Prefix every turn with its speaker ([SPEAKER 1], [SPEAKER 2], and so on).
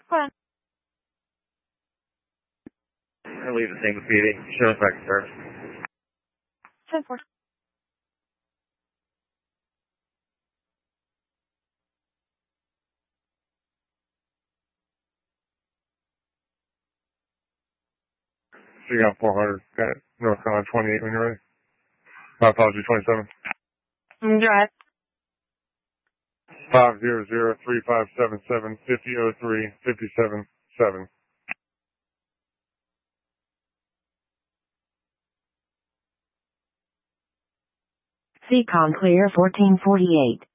[SPEAKER 1] Fine.
[SPEAKER 2] I leave the same speedy. Show us back first.
[SPEAKER 1] 10-4.
[SPEAKER 3] So you got 400 at North Carolina 28 when you're ready. My apology, 27.
[SPEAKER 1] Drive.
[SPEAKER 3] 500-3577-5003-57-7.
[SPEAKER 4] Seacon clear 1448.